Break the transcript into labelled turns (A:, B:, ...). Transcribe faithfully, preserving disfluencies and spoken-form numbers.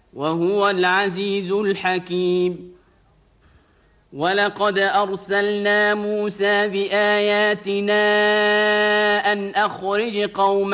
A: وهو العزيز الحكيم. ولقد أرسلنا موسى بآياتنا أن أخرج قومك